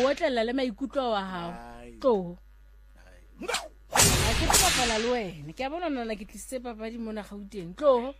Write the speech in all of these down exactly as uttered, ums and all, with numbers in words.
o tlela le maikutlo wa hao tlo a ke tla fala le wena ke a bona nna ke tlise papadi mona Gauteng tlo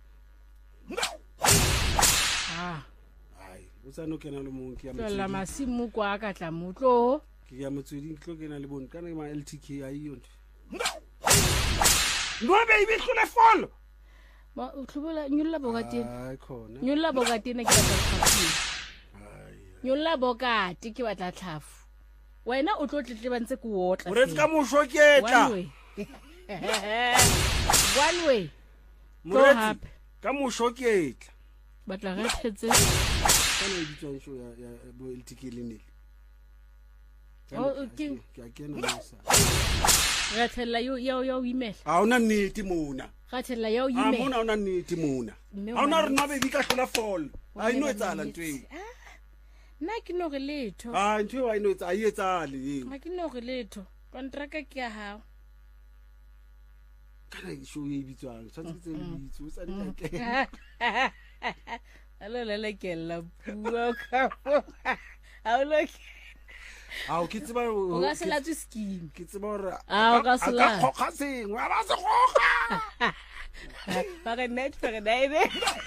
ah ai o tsano kena le mong ke ya tlo la motswedi masimu kwa ka tla motlo ke ya motswedi tlo kena le bon kana ma L T K ai yonto no baby hlule follow ba o tlhobola nyolla bokateng ai khona nyolla bokateng ke batla tlhafu ai nyolla bokate ke batla tlhafu wena o tlo tletleba ntse ke wotla o retsa ka moshoketla one way one way mo retsa ka moshoketla batla ga thetse kana e ditswang sho ya ya bo L T K le nele oh okay ke a kena mo sa ga thella yo yo yo email a ona nnete mona ga thella yo a email mona ona nnete mona Mme a ona ngwana- re nna be di ka hlola fall a ino etsala ntwe nna ke no re letho a ntwe wa ino etsa a etsale eo ga ke no re letho kontraka ke ya hao kana sho e bitswang tshwantse tse bitso tsa dikake alo lele ke la bua ka a lo a o ke tseba o ga se la tse scheme ke tseba hore Ah, o ka se la- khokga sengwe a ba se khokga ba ga net ba ga dai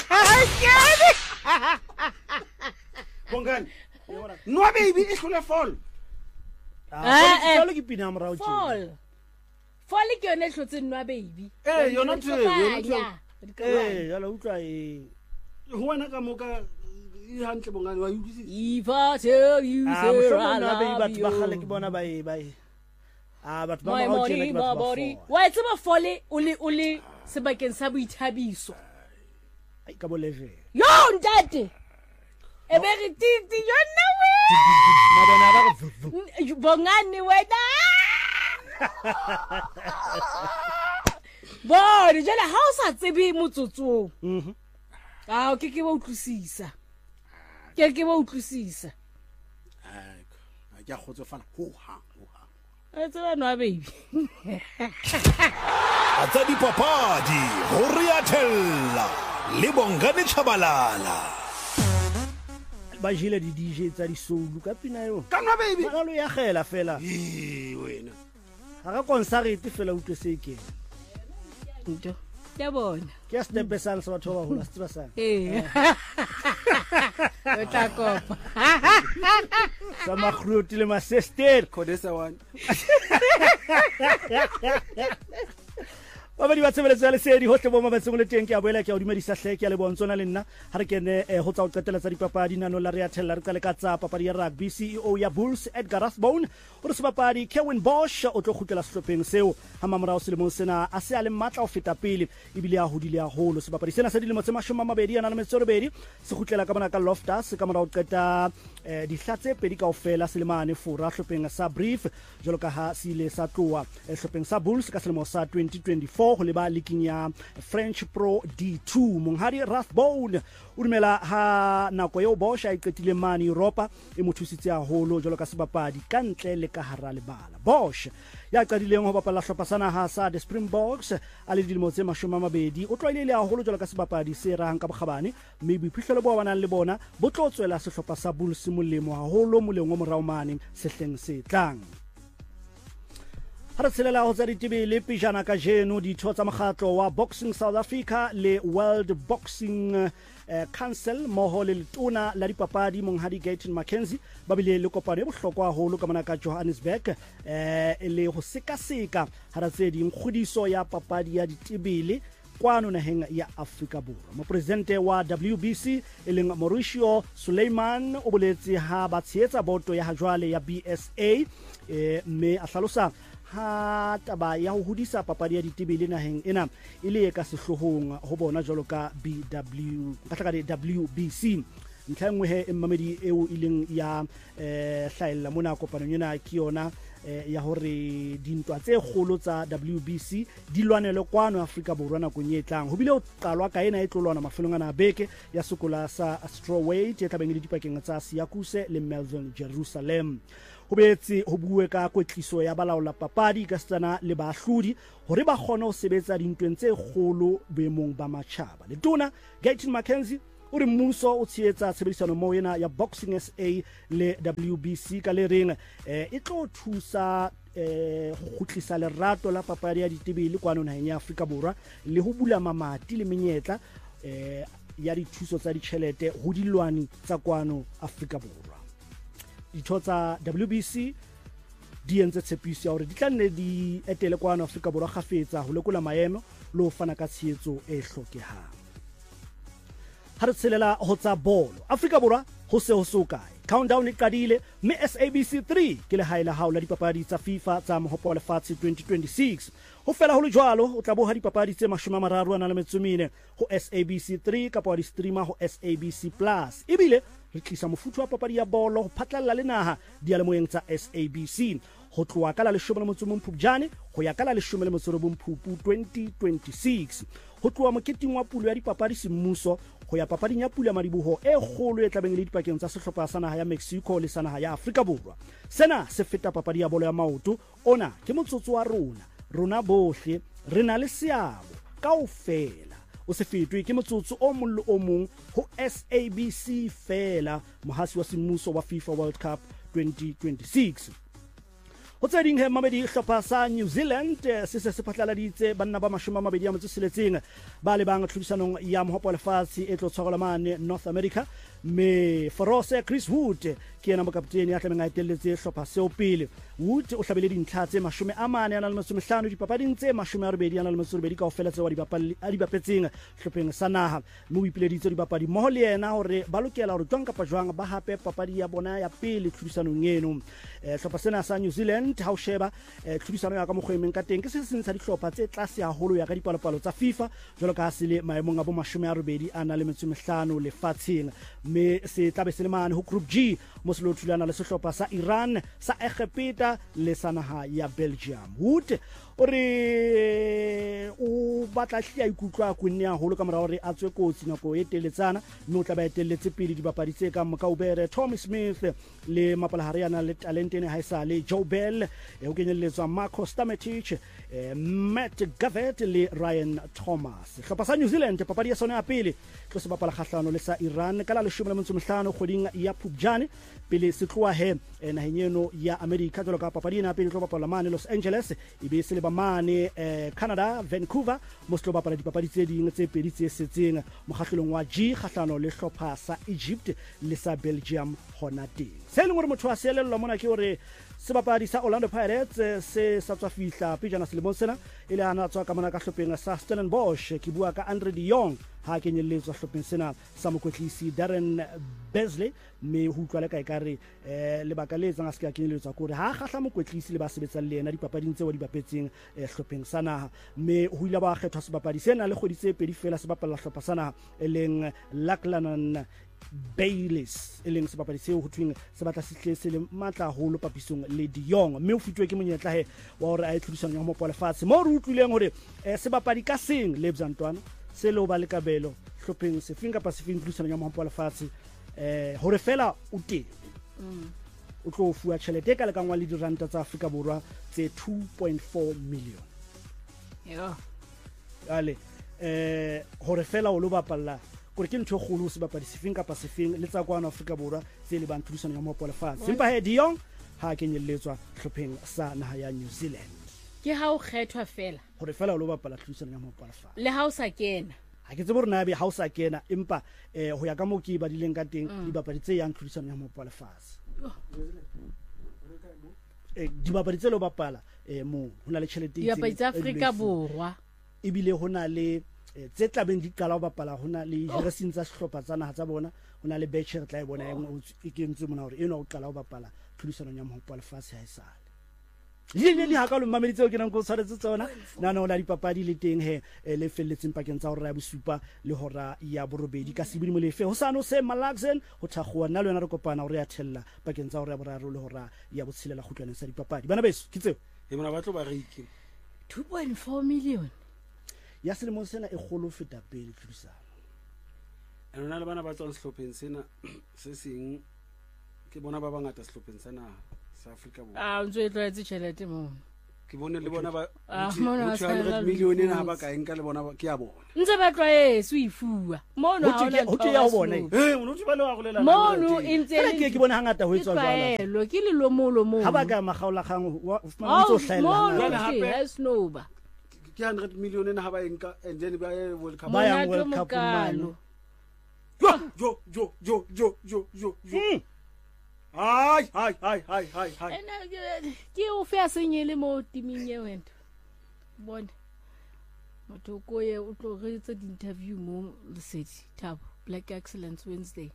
bongani no baby e hlole fall Ah, eh. Jalo ke pina morao tjena. fall fall ke yone hlotse nwa baby Eh, yona tse, yona tse. Eh, jalo utlwa e. ho wena ka moka e hantle bongani wa utlwisisa if I tell you Ah, say mohlomong I nna be love batho ba kgale ke you bona ba e ba e. Ah, batho ba my morao tjena body ke my batho ba body four. wa tseba fall o le o le sebakeng sa boithabiso Ai ka bo level. yo ntate e be re titi yona we Ma bona ba re vu, vu. N- bongani wena bone jela ha o sa tsebe motsotsong Mhm. a o ke ke ba utlwisisa ke ke ba utlwisisa ai a ke a khotsofala ho ha ho ha a tsela no baby Atsa dipapadi ho Riatella le Bongane Chabalala. Ba jile di D J tsa di soul ka pina yo. kana baby Ba lo ya gela fela. e wena Ha ka concert fela utlwe se ke. nto ya bona Ke a step besang sa batho ba hola tsiba sang. eh o tla kopa Sa makhruti le ma sister. khodesa one Ba ba di ba tsebeletse ya lesedi hohle bo mabatseng le teng ke a boela ke a o dumedisa hle ke a le bontsona le nna ha re kene eh, ho tsa o qetela tsa dipapadi nano la Riatella re qale ka tsa papadi ya rugby C E O ya Bulls Edgar Rathbone o re sebapadi Kevin Bosch o tlo khutlela sehlopheng seo ha mamorao selemong sena a se a le matla o feta pele ebile a hodile haholo sebapadi sena se dilemo tse mashome a mabedi a nang le metso e robedi se khutlela ka bona ka Loftus ka morao qeta eh, dihlatse pedi kaofela selemane fora hlopheng sa Brief jalo ka ha se ile sa tloa eh, hlopheng sa Bulls ka selemo sa twenty twenty-four ho leba leaking ya French Pro D two monghadi Rathbone o dumela ha nako eo Bosch a iqetile mane Europa e mo thusitse haholo jalo ka sebapadi ka ntle le ka hara lebala Bosch ya qadileng ho bapala hlopha sa naha sa the Springboks a le dilemo tse mashome a mabedi o tlwaelehile haholo jalo ka sebapadi se rahang ka bokgabane mme boiphihlelo bo banang le bona bo tlo tswela sehlopha sa Bulls molemo haholo moleng o morao mane sehleng se tlang. Ha re tshelela ho tsa ditebele pejana ka jeno ditho tsa mokgatlo wa Boxing South Africa le World Boxing eh, Council moho le letona la dipapadi monghadi Gayton Mackenzie ba bile le kopano e bohlokwa haholo ka mona ka Johannesburg eh le ho sekaseka ha ra tse ding kgodiso ya papadi ya ditebele kwano naheng ya Afrika Borwa. Mopresidente wa W B C e leng Mauricio Suleiman o boletse ha ba tshehetsa boto ya hajwale ya B S A eh mme a hlalosa ha taba ya ho hodisa papadi ya ditebele naheng ena ile ka sehlohong ho bona jwalo ka B W ka tlaka W B C ntlhangwe he mmamedi eo ileng ya eh hlaella mona kopanong yena ke yona eh, ya hore dintwa tse kgolo tsa W B C di lwanele kwano Afrika Borwa nakong e tlang ho bile o qalwa ka ena e tlolwana mafelong ana beke ya sekola sa strawweight e tlabeng le dipakeng tsa Siyakuse le Melville Jerusalem ho betse ho buwe ka kwetliso ya balaola papadi ka setsana le baahlodi hore ba kgone ho sebetsa dintweng tse kgolo boemong ba matjhaba letona Gayton Mackenzie o re mmuso o tshehetsa tshebedisano mo ena ya Boxing S A le W B C ka le reng eh e tlo thusa eh go khutlisa lerato la papadi ya ditebele kwano naheng ya Afrika Borwa le ho bula mamati le menyetla eh ya dithuso tsa ditšhelete ho dilwani tsa kwano Afrika Borwa. Ditho tsa W B C di entse tshepiso ya hore di tla nne di etele kwano Afrika Borwa gafetsa ho lekola maemo le ho fana ka tshehetso e hlokehang. Ha re tshelela ho tsa bolo Afrika Borwa ho se ho sokae countdown e qadile mme S A B C three ke le haela hao la dipapadi tsa FIFA tsa mohopo wa lefatshe twenty twenty-six ho fela ho le jwalo o tla boha dipapadi tse mashome a mararo a nang le metso e mene ho S A B C three kapa wa di streamer ho S A B C plus ebile re tlisa mofuta wa papadi ya bolo ho phatlalla le naha dialemoyeng tsa S A B C ho tloha ka la leshome le motso o mong Phupjane ho ya ka la leshome le motso o robong Phupu twenty twenty-six ho tloha moketing wa pulo ya dipapadi semmuso ho ya papading ya pula madiboho e kgolo e tlabeng le dipakeng tsa sehlopha sa naha ya Mexico le sa naha ya Afrika Borwa. Sena se feta papadi ya bolo ya maoto ona ke motsotso wa rona rona bohle re na le seabo kaofela o se fetwe ke motsotso o mong le o mong ho S A B C fela mohasi wa semmuso wa FIFA World Cup twenty twenty-six. Ho tse ding he mabedi hlopha sa New Zealand se se se phatlaladitse banna ba mashome a mabedi a motso seletseng ba le bang tlhodisanong ya mohopo wa lefatshe e tlo tshwarelwa mane North America me Forose Chris Wood ke ena mokaptene ya tlameng a etelletse hlopha seo pele. Wood o hlabile dintlha tse mashome a mane a nang le metso e mehlano dipapading tse mashome a robedi a nang le metso e robedi kaofela tse wa dibapadi a dibapetseng hlopheng sa naha mme o ipileditse dibapadi mmoho le yena hore ba lokela hore jwang kapa jwang ba hape papadi ya bona ya pele tlhodisanong eno. Hlopha sena sa New Zealand ha o sheba tlhodisano ya ka mokgwemeng ka teng ke se seng sa dihlopha tse tlase haholo ya ka dipalopalo tsa FIFA jwalo ka ha se le maemong a bo mashome a robedi a nang le metso e mehlano lefatsheng mme se tlabe se le mane ho Group G mo se lo thulana le sehlopha sa Iran sa Egepeta le sa naha ya Belgium. Wood o re o batla hlia ikutlwa kwenne haholo ka morao re a tswe kotsi nako e teletsana mme o tla ba etelletse pele dibapadi tse ka Mokaubere Tommy Smith le mapalahare yana le talentene ha isa le Joe Bell e o kenyelletswa Marco Stametic Matt Gavet le Ryan Thomas. Hlopha sa New Zealand papadi ya sona ya pele tlo se bapala kgahlano le sa Iran ka la leshome le metso e mehlano kgweding ya Phupjane pele se tloa he naheng eno ya America jwalo ka papadi ena pele tlo bapala mane Los Angeles e be se le ba mane eh, Canada Vancouver mo se tlo bapala dipapadi tse ding tse pedi tse setseng mokgahlelong wa G kgahlano le hlopha sa Egypt le sa Belgium hona teng. Se leng hore motho a se elellwa mona ke hore sebapadi sa Orlando Pirates se sa tswa fihla pejana selemong sena ile ana tswa ka mona ka hlopheng sa Stellenbosch ke bua ka Andre de Jong ha kenyelletswa hlopheng sena sa mokwetlisi Darren Beasley me ho utlwa le ka ekare eh lebaka le tsang a se ka kenyelletswa kore ha gahla mokwetlisi le ba sebetsa le yena dipapading tse wa dibapetseng hlopheng sa naha me ho ile ba kgethwa sebapadi sena le kgoditse pedi fela se bapala hlopa sa naha e leng Lachlan Bayliss e leng sebapadi seo ho thweng se batla sihle se le matla haholo papisong le De Jong mme o fitwe ke monyetla he wa hore a e tlhodisano ya mohopo wa lefatshe mo re utlwileng hore sebapadi ka seng Lebza Ntwana se lo ba le kabelo hlopheng se feng kapa se feng tlhodisano ya mohopo wa lefatshe eh hore fela o teng o tlo fuwa tjhelete ka le kangwa le diranta tsa Afrika Borwa tse two point four million. Yo ale eh hore fela o lo bapalla gore ke ntho kgolo se bapadi se feng kapa se feng le tsa kwana Afrika Borwa tse le bang tlhodisano ya mohopo wa lefatshe empa he De Jong ha kenyelletswa hlopheng sa naha ya New Zealand ke ha o kgethwa fela hore fela o lo bapala tlhodisano ya mohopo wa lefatshe le ha o sa kena ha ke tsebe hore na be ha o sa kena empa eh ho ya ka mo ke ba dileng ka teng dibapadi tse yang tlhodisano ya mohopo wa lefatshe eh dibapadi tse lo bapala eh mo hona le tjhelete ya dibapadi tsa Afrika Borwa ebile hona le tse tlabeng di qala ho bapala hona le jersey tsa sehlopha tsa naha tsa bona hona le batch re tla e bona e kentswe mona hore eno o qala ho bapala tlhodisano ya mohopo wa lefatshe ha esale le le ha ka lo mameditse o kenang go tshwaretse tsona nana o la dipapadi le teng he le felletseng pakeng tsa hore ya bosupa le hora ya borobedi ka sibili molefe ho sano se Malaxen ho thakgoa nna le yona re kopana hore ya thella pakeng tsa hore ya boraro le hora ya botshelela khutlwaneng sa dipapadi bana beso ke tseo e mona ba tlo ba reiki two point four million ya selemo sena e kgolo feta pele tlhodisano ena le bana ba tswang sehlopheng sena se seng ke bona ba bangata sehlopheng sa naha sa Afrika Borwa ah ntse e tlwaetse tjhelete mo ke bone le bona ba Ah, two mona ba sa hundred lela million le ena ha ba ka enka le bona ba- ke ya bona ntse ba tlwaetse o ifua mono Ho tje- ho tje ya ho bona e? eh motho ba le wa go lela mono e ntse Fela ke ke bone hangata ho ke etswa jwalo tlwaelo ke lelomolo mono ha ba ka makgaolakgang o fumana ntse o hlahella mono Jwale hangata. hape- ha snowba ke one hundred million ena ha ba enka and then ba ye World Cup Ba yang Monate World Cup mokalo. mane. jo jo jo jo jo jo jo Mm. hai hai hai hai hai hai Ena ke- ke o fe a senyele mo timing ye wena bone motho ko ye o tlo re etsa di-interview mo Lesedi Thabo Black Excellence Wednesday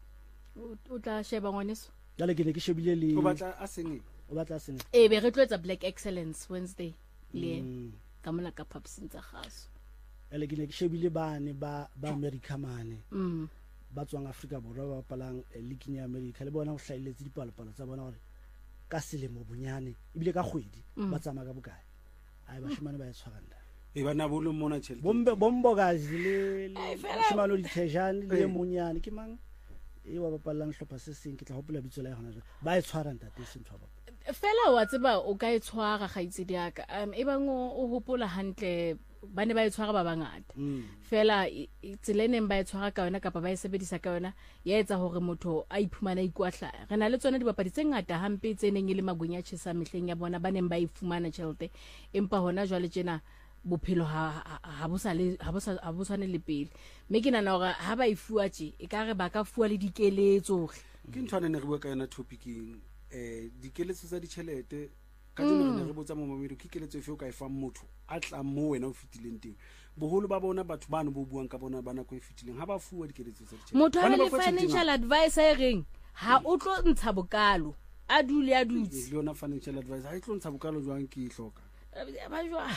o o tla sheba ngwaneso Jwale ke ne ke shebile le o batla a senge o batla sene e be re tlo etsa Black Excellence Wednesday le Mm. ka mona ka phapsing tsa gaso Jwale ke ne ke shebile bane ba ba America mane mm ba tswang Afrika Borwa ba bapalang eh, league ya America le bona ho hlahiletse dipalopalo tsa bona hore ka selemo bonyane ebile ka kgwedi Mm. ba tsamaya ka bokae ai bashimane ba e tshwaranda e bana bolo mona tšhelete bombe bombokazi le Ai, le fela- bashimane di tejane le Eh. monyane ke mang e wa bapalang hlopha se seng ke tla hopola bitso la yona jwale ba e tshwaranda te se ntwa ba fela wa tseba o ka e tshwara gaitsedi ya ka um e bang o o hopola hantle ba ne ba e tshwara ba bangata mm fela e- e- tsela e neng ba e tshwara ka yona kapa ba e sebedisa ka yona ya etsa hore motho a iphumana a ikwahla re na le tsona dibapadi tse ngata hampe tse neng e le magwenya a tjhesa mehleng ya bona ba neng ba e fumana tjhelete empa hona jwale tjena bophelo ha ha- ha bo sa le ha bo sa ha bo tshwane le pele mme ke nana hore ha ba e fuwa tje e ka re ba ka fuwa le dikeletso ke ntshwane ne re bua ka yona topicing eh dikeletso tsa ditšhelete ka dino re ne re botsa mo mamedo ke keletso efe o ka e fang motho a tlang mo wena o fetileng teng boholo ba bona batho bano bo buang ka bona ba nako e fetileng ha ba fuwa dikeletso tsa ditšhelete motho a Bana le ba fuwa tjhelete financial advisor e reng ha o tlo ntsha bokalo a dule a ngata. dutse Eh, le yona financial advice ha e tlo ntsha bokalo jwang ke e hloka ba jwa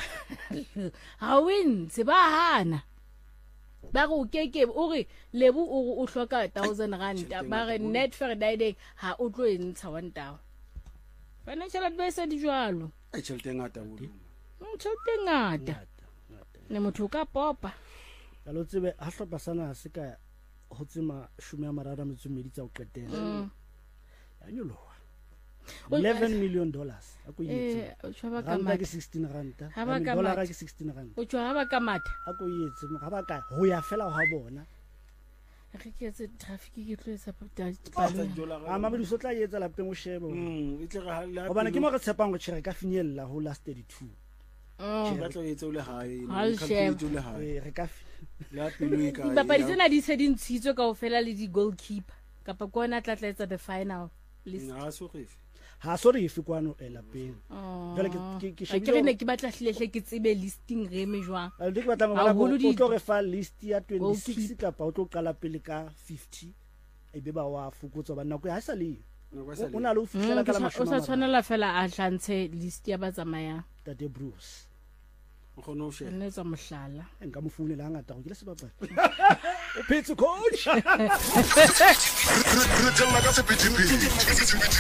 ha o ntse ba hana ba re o keke o re lebu o re o hloka one thousand rand tjhelete e ba re ngata net friday ha o tlo e ntsha one thousand financial advisor di jwalo e tšhelete e ngata bolo Mm, tjhelete e ngata ne motho o ka popa ka lo tsebe ha hlopha sana se ka ho tsema shume ya marara metso mmedi tsa o qetela Mm. ya nyoloha O- eleven million dollars a ko eh yetse o tshwa ba ka ranta ke matha sixteen ranta Ha ba ka dollar matha. ke sixteen ranta o tshwa ha ba ka matha a ko yetse ga ba ka ho ya fela ha bona re ke tse traffic ke tlo etsa a mabedi so tla yetsa lapeng o shebe mm e tle ga la hobane ke mo re tshepang go tshega ka finyella ho last thirty-two ba tlo etse o le hae Ha le shebe. o le hae eh re ka fi- la pelo e ka dibapadi tsena di se di ntshitswe ka ofela le di-goalkeeper kapa ke ona tla tla etsa the final list ha so refe ha so re ife kwano e lapeng Jwale ke- ke- ke ke shebile re ne hore- ke batla hlehle ke tsebe listing re eme jwang a le ke batla mo Haholo bala di- o tlo re fa list ya twenty-six Goalkeeper. kapa o tlo qala pele ka fifty e be ba wa fokotsa ba nako ha sa le nako e sa le. o na le ho fihlela ka la o mashome sa a mararo. tshwanela fela a hlantshe list ya ba tsamayang Tate Bruce o kgone ho sheba nne tsa mohlala e nka mo founela hangata go ke le sebapadi o phetse coach Re tella ka sephethephethe.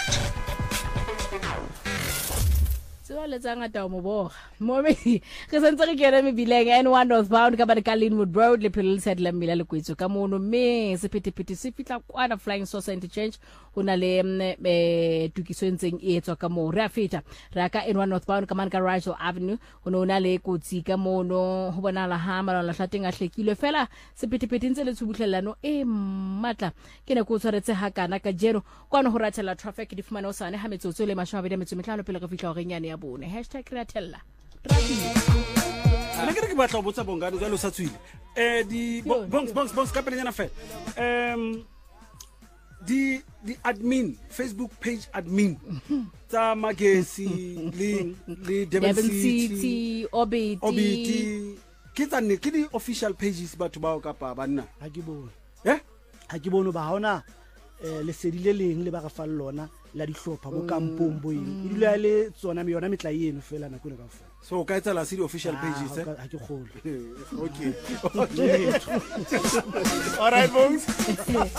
tseba le tsa ngata o mo boga momedi re sentse re kene mebileng N one northbound ka bane ka Linwood Road le phele le sedla mmila le kwetso ka mono mme sephethephethe se fitla kwana Flying Saucer Interchange ho na le mm, eh tukiso e ntseng e etswa ka mo re a feta re ya ka N one northbound ka mane ka Rachel Avenue ho no na le kotsi ka mono ho bona la ha malala hlateng a hlekilwe fela sephethephethe ntse le tshubuhlellano e matla ke ne ko tshwaretse hakana ka jeno kwana ho rathela traffic di fumana o sane ha metsotso le mashome a metso metlhano pele re fihla ho renyane ya bone hashtag ratella ana ke re ke batla go botsa bongane jalo sa tswile eh di Yo, bongs bongs bongs ka pelenyana fela um di di admin Facebook page admin tsa magesi le le Durban Durban City City Obiti obiti ke tsa ne ke di official pages batho ba o ka pa banna ha ke bone eh ha ke bone ba haona eh lesedi le leng le ba ga fa lona la dihlopha bo kampong bo eng e dula le tsona me yona metla eno fela na kone ka fa so o ka etsa la se di official pages eh ha ke kgolo okay okay all right folks